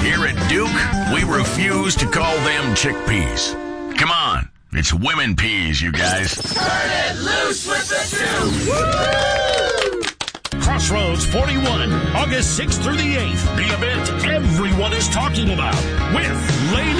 Here at Duke, we refuse to call them chickpeas. Come on, it's women peas, you guys. Turn it loose with the Duke! Crossroads 41, August 6th through the 8th. The event everyone is talking about with Lady